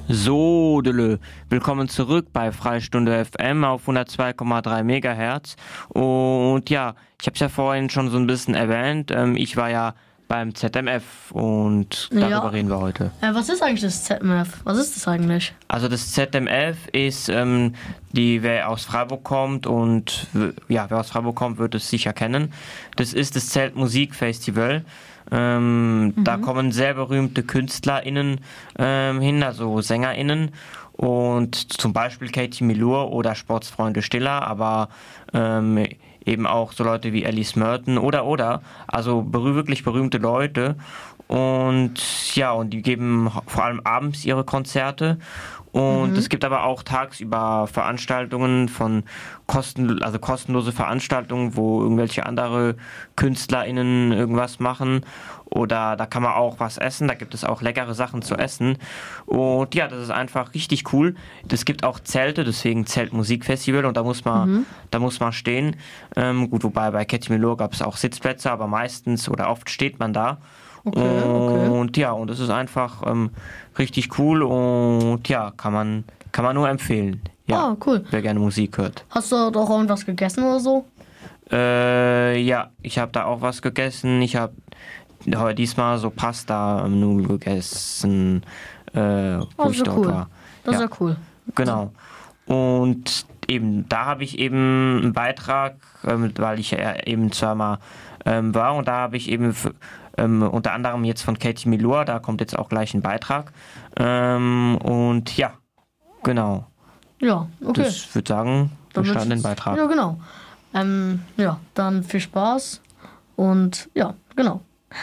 So, Dele. Willkommen zurück bei Freistunde FM auf 102,3 Megahertz. Und ja, ich habe es ja vorhin schon so ein bisschen erwähnt. Ich war ja beim ZMF und darüber reden wir heute. Was ist eigentlich das ZMF? Was ist das eigentlich? Also das ZMF ist, wer aus Freiburg kommt wer aus Freiburg kommt, wird es sicher kennen. Das ist das Zeltmusikfestival. Da kommen sehr berühmte KünstlerInnen hin, also SängerInnen. Und zum Beispiel Katie Melua oder Sportsfreunde Stiller, aber eben auch so Leute wie Alice Merton oder. Also wirklich berühmte Leute. Und die geben vor allem abends ihre Konzerte. Und es gibt aber auch tagsüber Veranstaltungen kostenlose Veranstaltungen, wo irgendwelche andere KünstlerInnen irgendwas machen. Oder da kann man auch was essen, da gibt es auch leckere Sachen zu essen. Und ja, das ist einfach richtig cool. Es gibt auch Zelte, deswegen Zeltmusikfestival und da muss man stehen. Wobei bei Katie Melua gab es auch Sitzplätze, aber meistens oder oft steht man da. Okay. Und es ist einfach richtig cool und ja, kann man nur empfehlen. Ja, cool. Wer gerne Musik hört. Hast du doch irgendwas gegessen oder so? Ja, ich habe da auch was gegessen. Ich habe diesmal so Pasta-Nudeln gegessen, wo ich dort war. Das ist ja cool. Genau. Und eben, da habe ich eben einen Beitrag, weil ich ja eben zweimal war und da habe ich eben unter anderem jetzt von Katie Melua, da kommt jetzt auch gleich ein Beitrag. Und ja, genau. Ja, okay. Ich würde sagen, wir starten den Beitrag. Ja, genau. Dann viel Spaß und ja, genau.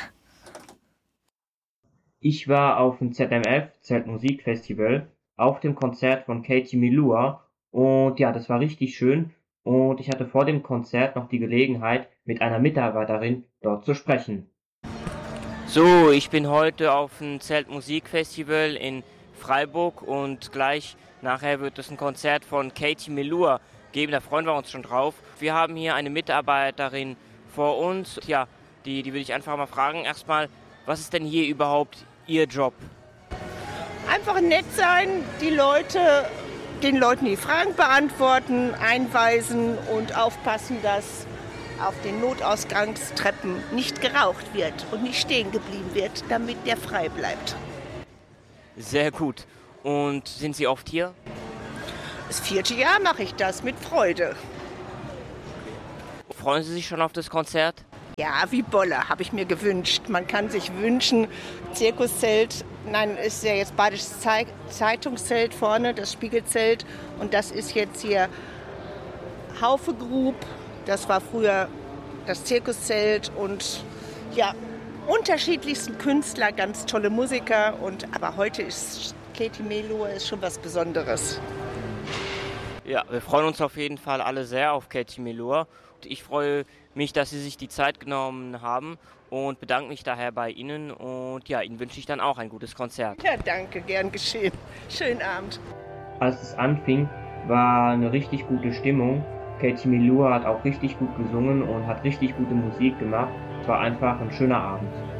Ich war auf dem ZMF, Zeltmusikfestival, auf dem Konzert von Katie Melua und ja, das war richtig schön und ich hatte vor dem Konzert noch die Gelegenheit, mit einer Mitarbeiterin dort zu sprechen. So, ich bin heute auf dem Zeltmusikfestival in Freiburg und gleich nachher wird es ein Konzert von Katie Melua geben, da freuen wir uns schon drauf. Wir haben hier eine Mitarbeiterin vor uns, ja, die will ich einfach mal fragen. Erstmal, was ist denn hier überhaupt Ihr Job? Einfach nett sein, den Leuten die Fragen beantworten, einweisen und aufpassen, dass auf den Notausgangstreppen nicht geraucht wird und nicht stehen geblieben wird, damit der frei bleibt. Sehr gut. Und sind Sie oft hier? Das 4. Jahr mache ich das mit Freude. Freuen Sie sich schon auf das Konzert? Ja, wie Bolle, habe ich mir gewünscht. Man kann sich wünschen, Zirkuszelt, ist ja jetzt Badisches Zeitungszelt vorne, das Spiegelzelt. Und das ist jetzt hier Haufe Group. Das war früher das Zirkuszelt und ja, unterschiedlichsten Künstler, ganz tolle Musiker. Aber heute ist Katie Melua schon was Besonderes. Ja, wir freuen uns auf jeden Fall alle sehr auf Katie Melua. Ich freue mich, dass Sie sich die Zeit genommen haben und bedanke mich daher bei Ihnen. Und ja, Ihnen wünsche ich dann auch ein gutes Konzert. Ja, danke, gern geschehen. Schönen Abend. Als es anfing, war eine richtig gute Stimmung. Katie Melua hat auch richtig gut gesungen und hat richtig gute Musik gemacht. Es war einfach ein schöner Abend.